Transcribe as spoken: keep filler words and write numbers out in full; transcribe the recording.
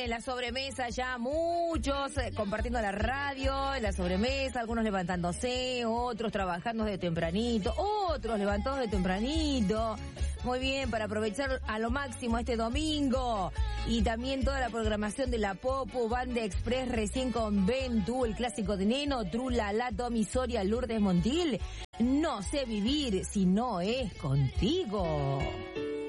en la sobremesa ya muchos eh, compartiendo la radio, en la sobremesa, algunos levantándose, otros trabajando de tempranito, otros levantados de tempranito. Muy bien, para aprovechar a lo máximo este domingo. Y también toda la programación de la Popo, Banda Express, recién con Ventu, el clásico de Neno, Trulala, Tommy Soria, Lourdes Montiel. No sé vivir si no es contigo.